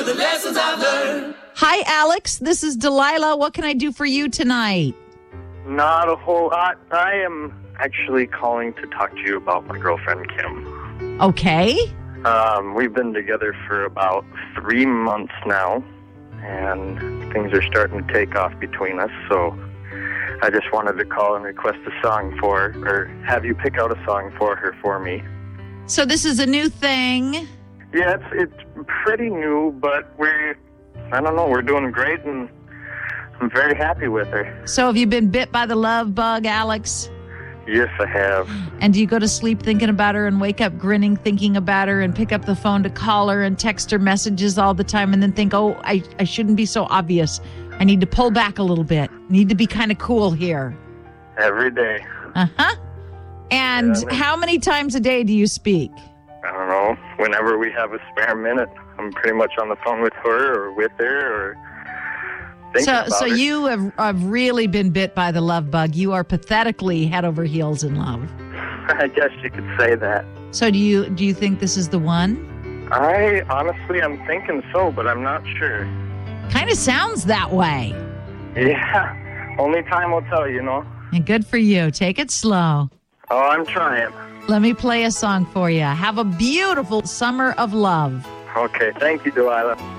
the lessons I've learned. Hi, Alex. This is Delilah. What can I do for you tonight? Not a whole lot. I am actually calling to talk to you about my girlfriend, Kim. Okay. We've been together for about 3 months now, and things are starting to take off between us, so I just wanted to call and request a song for her, or have you pick out a song for her for me. So this is a new thing. Yeah, it's pretty new, but we're doing great, and I'm very happy with her. So have you been bit by the love bug, Alex? Yes, I have. And do you go to sleep thinking about her and wake up grinning thinking about her and pick up the phone to call her and text her messages all the time and then think, oh, I shouldn't be so obvious. I need to pull back a little bit. Need to be kind of cool here. Every day. Uh-huh. And how many times a day do you speak? I don't know. Whenever we have a spare minute, I'm pretty much on the phone with her or with her or thinking about her. So you have really been bit by the love bug. You are pathetically head over heels in love. I guess you could say that. So do you think this is the one? I'm thinking so, but I'm not sure. Kind of sounds that way. Yeah. Only time will tell, you know. And good for you. Take it slow. Oh, I'm trying. Let me play a song for you. Have a beautiful summer of love. Okay. Thank you, Delilah.